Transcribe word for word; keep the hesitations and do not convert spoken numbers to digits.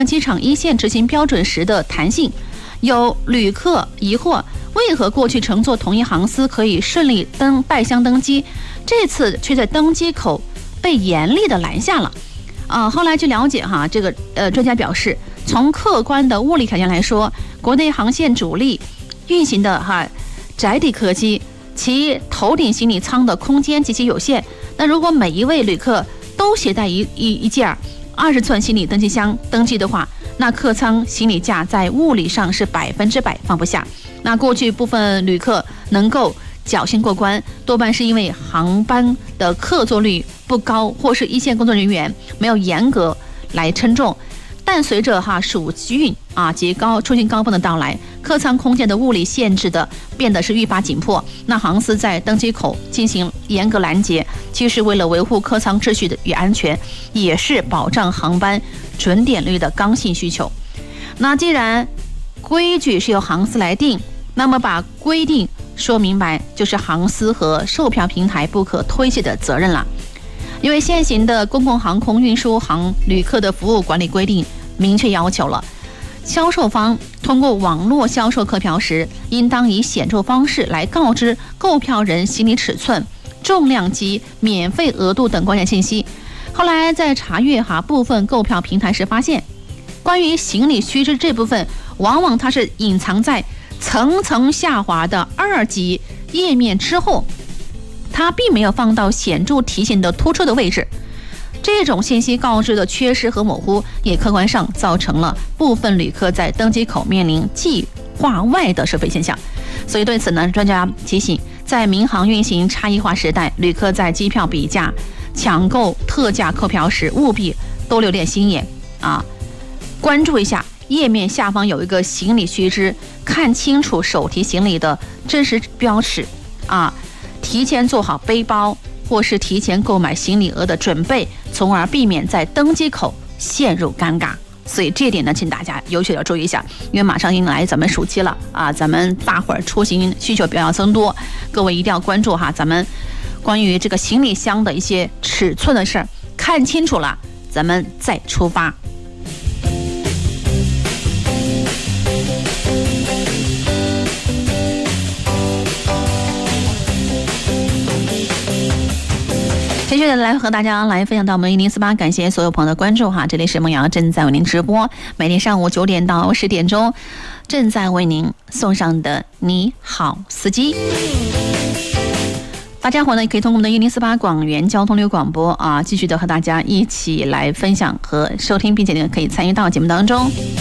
机场一线执行标准时的弹性。有旅客疑惑，为何过去乘坐同一航司可以顺利登拜箱登机，这次却在登机口被严厉的拦下了？啊，后来据了解哈，这个呃专家表示，从客观的物理条件来说，国内航线主力运行的哈窄底客机，其头顶行李舱的空间极其有限。那如果每一位旅客都携带一一一件二十寸行李登机箱登机的话，那客舱行李架在物理上是百分之百放不下。那过去部分旅客能够侥幸过关，多半是因为航班的客座率不高，或是一线工作人员没有严格来称重。但随着哈暑运啊及高出行高峰的到来，客舱空间的物理限制的变得是愈发紧迫。那航司在登机口进行严格拦截，其实为了维护客舱秩序的与安全，也是保障航班准点率的刚性需求。那既然规矩是由航司来定，那么把规定说明白，就是航司和售票平台不可推卸的责任了。因为现行的公共航空运输航旅客的服务管理规定明确要求了，销售方通过网络销售客票时，应当以显著方式来告知购票人行李尺寸、重量及免费额度等关键信息。后来在查阅哈部分购票平台时发现，关于行李须知这部分，往往它是隐藏在层层下滑的二级页面之后，它并没有放到显著提醒的突出的位置。这种信息告知的缺失和模糊，也客观上造成了部分旅客在登机口面临计划外的收费现象。所以对此呢，专家提醒，在民航运行差异化时代，旅客在机票比价、抢购特价购票时，务必多留点心眼啊，关注一下页面下方有一个行李须知，看清楚手提行李的真实标尺啊，提前做好背包或是提前购买行李额的准备，从而避免在登机口陷入尴尬。所以这点呢，请大家尤其要注意一下，因为马上迎来咱们暑期了啊，咱们大伙儿出行需求比较增多，各位一定要关注哈，咱们关于这个行李箱的一些尺寸的事儿，看清楚了，咱们再出发。继续的来和大家来分享到我们一零四八，感谢所有朋友的关注哈，这里是梦瑶正在为您直播，每天上午九点到十点钟，正在为您送上的你好司机。大家伙呢，也可以通过我们的一零四八广元交通旅游广播啊，继续的和大家一起来分享和收听，并且呢可以参与到节目当中。